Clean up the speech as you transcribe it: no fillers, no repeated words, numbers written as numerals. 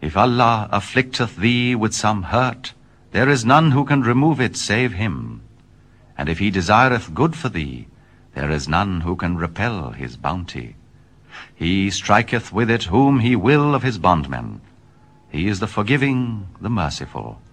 If Allah afflicteth thee with some hurt, there is none who can remove it save him. And if he desireth good for thee, there is none who can repel his bounty. He striketh with it whom he will of his bondmen. He is the forgiving, the merciful.